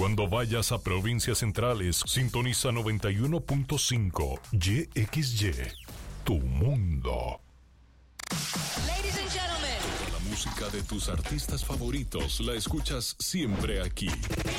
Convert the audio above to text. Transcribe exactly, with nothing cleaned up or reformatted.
Cuando vayas a provincias centrales, sintoniza noventa y uno punto cinco Y X Y, tu mundo. Ladies and gentlemen. Toda la música de tus artistas favoritos la escuchas siempre aquí.